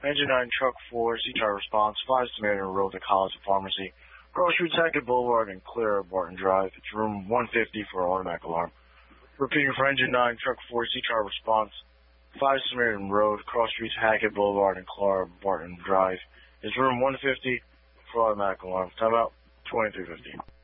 Engine 9, Truck 4, C-Chart response, 5 Samaritan Road to College and Pharmacy, Cross Street, Hackett Boulevard, and Clear Barton Drive. It's room 150 for automatic alarm. Repeating for Engine 9, Truck 4, C-Chart response, 5 Samaritan Road, Cross Street, Hackett Boulevard, and Clear Barton Drive. It's room 150 for automatic alarm. Time out, 2350.